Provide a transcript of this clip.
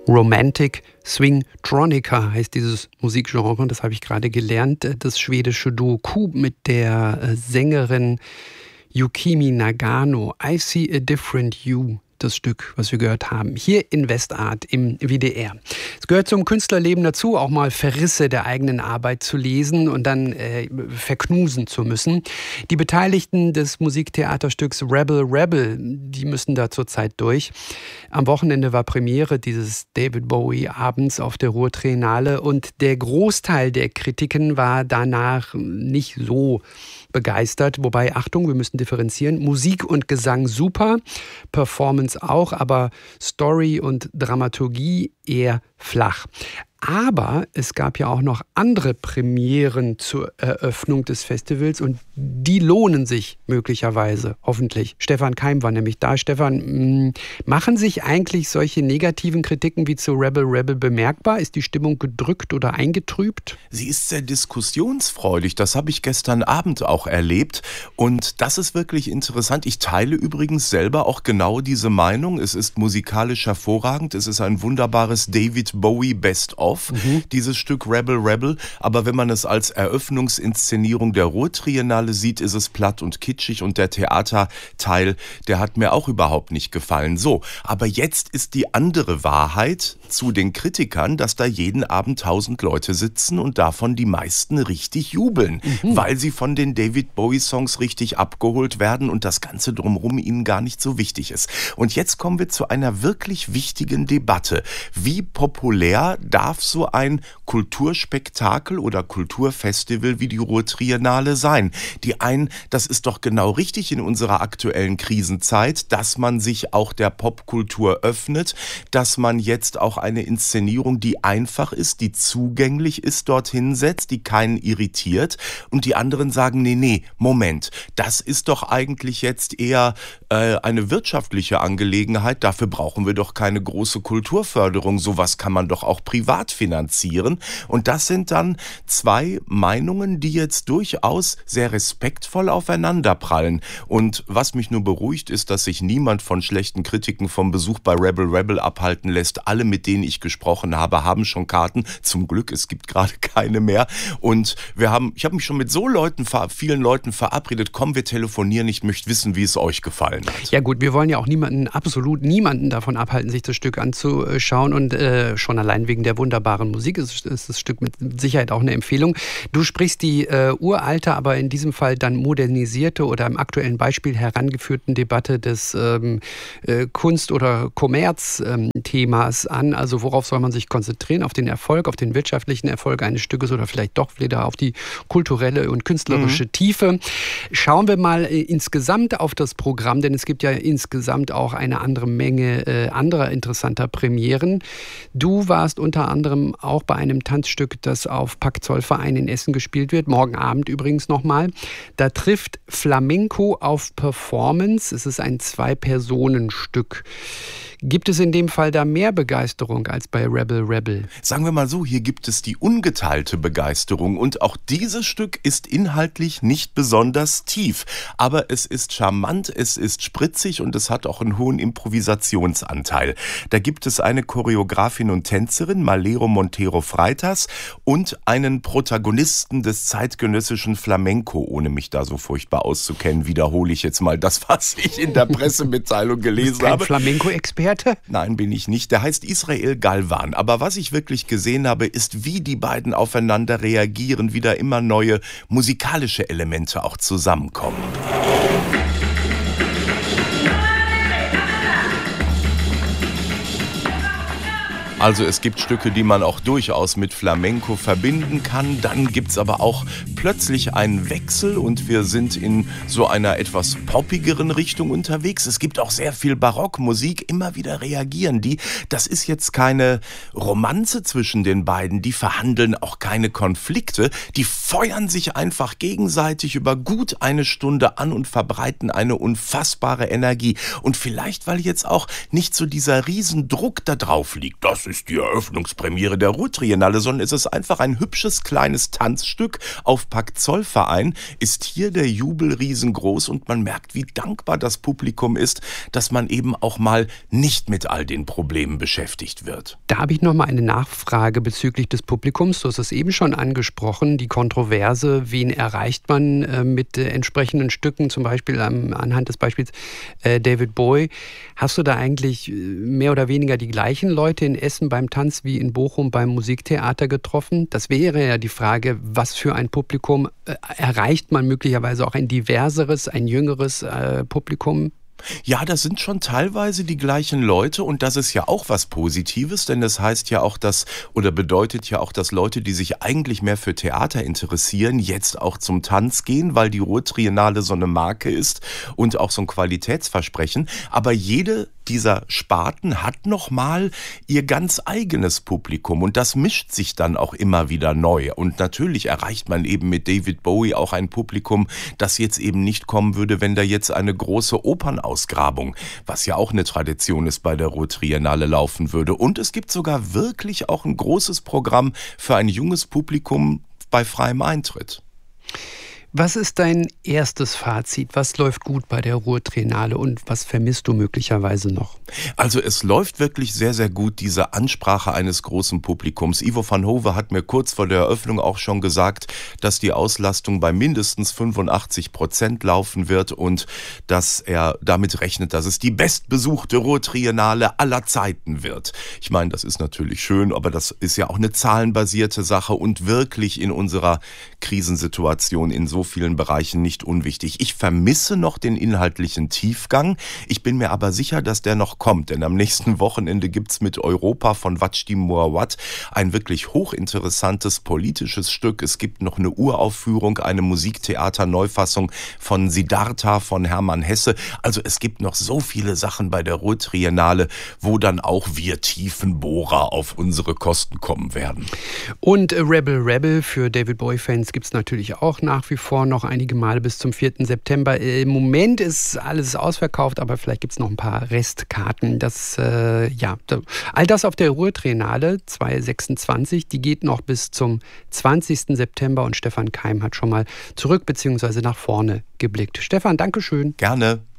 Romantic Swingtronica heißt dieses Musikgenre, das habe ich gerade gelernt. Das schwedische Duo Q mit der Sängerin Yukimi Nagano. I See a Different You. Das Stück, was wir gehört haben, hier in Westart im WDR. Es gehört zum Künstlerleben dazu, auch mal Verrisse der eigenen Arbeit zu lesen und dann verknusen zu müssen. Die Beteiligten des Musiktheaterstücks Rebel Rebel, die müssen da zurzeit durch. Am Wochenende war Premiere dieses David Bowie-Abends auf der Ruhr-Triennale und der Großteil der Kritiken war danach nicht so begeistert. Wobei, Achtung, wir müssen differenzieren. Musik und Gesang super, Performance auch, aber Story und Dramaturgie eher flach. Aber es gab ja auch noch andere Premieren zur Eröffnung des Festivals und die lohnen sich möglicherweise, hoffentlich. Stefan Keim war nämlich da. Stefan, machen sich eigentlich solche negativen Kritiken wie zu Rebel Rebel bemerkbar? Ist die Stimmung gedrückt oder eingetrübt? Sie ist sehr diskussionsfreudig. Das habe ich gestern Abend auch erlebt. Und das ist wirklich interessant. Ich teile übrigens selber auch genau diese Meinung. Es ist musikalisch hervorragend. Es ist ein wunderbares David Bowie Best-of. Dieses Stück Rebel Rebel, aber wenn man es als Eröffnungsinszenierung der Ruhr-Triennale sieht, ist es platt und kitschig und der Theaterteil, der hat mir auch überhaupt nicht gefallen. So, aber jetzt ist die andere Wahrheit zu den Kritikern, dass da jeden Abend 1000 Leute sitzen und davon die meisten richtig jubeln, weil sie von den David Bowie-Songs richtig abgeholt werden und das Ganze drumherum ihnen gar nicht so wichtig ist. Und jetzt kommen wir zu einer wirklich wichtigen Debatte. Wie populär darf so ein Kulturspektakel oder Kulturfestival wie die Ruhr-Triennale sein? Die einen, das ist doch genau richtig in unserer aktuellen Krisenzeit, dass man sich auch der Popkultur öffnet, dass man jetzt auch eine Inszenierung, die einfach ist, die zugänglich ist, dorthin setzt, die keinen irritiert. Und die anderen sagen, nee, Moment, das ist doch eigentlich jetzt eher eine wirtschaftliche Angelegenheit. Dafür brauchen wir doch keine große Kulturförderung. Sowas kann man doch auch privat finanzieren. Und das sind dann zwei Meinungen, die jetzt durchaus sehr respektvoll aufeinanderprallen. Und was mich nur beruhigt, ist, dass sich niemand von schlechten Kritiken vom Besuch bei Rebel Rebel abhalten lässt. Alle, mit denen ich gesprochen habe, haben schon Karten. Zum Glück, es gibt gerade keine mehr. Und ich habe mich schon mit vielen Leuten verabredet. Komm, wir telefonieren. Ich möchte wissen, wie es euch gefallen hat. Ja gut, wir wollen ja auch absolut niemanden davon abhalten, sich das Stück anzuschauen. Und schon allein wegen der wunderbaren Musik ist das Stück mit Sicherheit auch eine Empfehlung. Du sprichst die uralte, aber in diesem Fall dann modernisierte oder im aktuellen Beispiel herangeführten Debatte des Kunst- oder Kommerz-Themas an. Also worauf soll man sich konzentrieren? Auf den Erfolg, auf den wirtschaftlichen Erfolg eines Stückes oder vielleicht doch wieder auf die kulturelle und künstlerische Tiefe. Schauen wir mal insgesamt auf das Programm, denn es gibt ja insgesamt auch eine andere Menge anderer interessanter Premieren. Du warst unter anderem auch bei einem Tanzstück, das auf Pack-Zollverein in Essen gespielt wird, morgen Abend übrigens nochmal. Da trifft Flamenco auf Performance. Es ist ein 2-Personen-Stück. Gibt es in dem Fall da mehr Begeisterung als bei Rebel Rebel? Sagen wir mal so, hier gibt es die ungeteilte Begeisterung und auch dieses Stück ist inhaltlich nicht besonders tief, aber es ist charmant, es ist spritzig und es hat auch einen hohen Improvisationsanteil. Da gibt es eine Choreografin und Tänzerin, Malero Montero Freitas, und einen Protagonisten des zeitgenössischen Flamenco, ohne mich da so furchtbar auszukennen, wiederhole ich jetzt mal das, was ich in der Pressemitteilung gelesen habe. Flamenco-Experte? Nein, bin ich nicht. Der heißt Israel Galvan. Aber was ich wirklich gesehen habe, ist, wie die beiden aufeinander reagieren, wie da immer neue musikalische Elemente auch zusammenkommen. Also es gibt Stücke, die man auch durchaus mit Flamenco verbinden kann. Dann gibt's aber auch plötzlich einen Wechsel und wir sind in so einer etwas poppigeren Richtung unterwegs. Es gibt auch sehr viel Barockmusik. Immer wieder reagieren die. Das ist jetzt keine Romanze zwischen den beiden. Die verhandeln auch keine Konflikte. Die feuern sich einfach gegenseitig über gut eine Stunde an und verbreiten eine unfassbare Energie. Und vielleicht, weil jetzt auch nicht so dieser Riesendruck da drauf liegt. Das ist die Eröffnungspremiere der Ruhrtriennale, sondern es ist einfach ein hübsches kleines Tanzstück auf Pack-Zollverein, ist hier der Jubel riesengroß und man merkt, wie dankbar das Publikum ist, dass man eben auch mal nicht mit all den Problemen beschäftigt wird. Da habe ich noch mal eine Nachfrage bezüglich des Publikums. Du hast es eben schon angesprochen, die Kontroverse. Wen erreicht man mit entsprechenden Stücken, zum Beispiel anhand des Beispiels David Bowie? Hast du da eigentlich mehr oder weniger die gleichen Leute in Essen beim Tanz wie in Bochum beim Musiktheater getroffen? Das wäre ja die Frage, was für ein Publikum erreicht man möglicherweise auch ein diverseres, ein jüngeres Publikum? Ja, das sind schon teilweise die gleichen Leute und das ist ja auch was Positives, denn das heißt ja auch, oder bedeutet ja auch, dass Leute, die sich eigentlich mehr für Theater interessieren, jetzt auch zum Tanz gehen, weil die Ruhrtriennale so eine Marke ist und auch so ein Qualitätsversprechen. Aber jede dieser Sparten hat nochmal ihr ganz eigenes Publikum und das mischt sich dann auch immer wieder neu. Und natürlich erreicht man eben mit David Bowie auch ein Publikum, das jetzt eben nicht kommen würde, wenn da jetzt eine große Opernausgrabung, was ja auch eine Tradition ist, bei der Ruhrtriennale laufen würde. Und es gibt sogar wirklich auch ein großes Programm für ein junges Publikum bei freiem Eintritt. Was ist dein erstes Fazit? Was läuft gut bei der Ruhrtriennale und was vermisst du möglicherweise noch? Also es läuft wirklich sehr, sehr gut, diese Ansprache eines großen Publikums. Ivo van Hove hat mir kurz vor der Eröffnung auch schon gesagt, dass die Auslastung bei mindestens 85% laufen wird und dass er damit rechnet, dass es die bestbesuchte Ruhrtriennale aller Zeiten wird. Ich meine, das ist natürlich schön, aber das ist ja auch eine zahlenbasierte Sache und wirklich in unserer Krisensituation in so vielen Bereichen nicht unwichtig. Ich vermisse noch den inhaltlichen Tiefgang. Ich bin mir aber sicher, dass der noch kommt, denn am nächsten Wochenende gibt's mit Europa von Vachdi Mouawad ein wirklich hochinteressantes politisches Stück. Es gibt noch eine Uraufführung, eine Musiktheater-Neufassung von Siddhartha von Hermann Hesse. Also es gibt noch so viele Sachen bei der Ruhrtriennale, wo dann auch wir Tiefenbohrer auf unsere Kosten kommen werden. Und Rebel Rebel für David Bowie-Fans gibt's natürlich auch nach wie vor noch einige Male bis zum 4. September. Im Moment ist alles ausverkauft, aber vielleicht gibt es noch ein paar Restkarten. All das auf der Ruhrtriennale 2026, die geht noch bis zum 20. September und Stefan Keim hat schon mal zurück bzw. nach vorne geblickt. Stefan, Dankeschön. Gerne.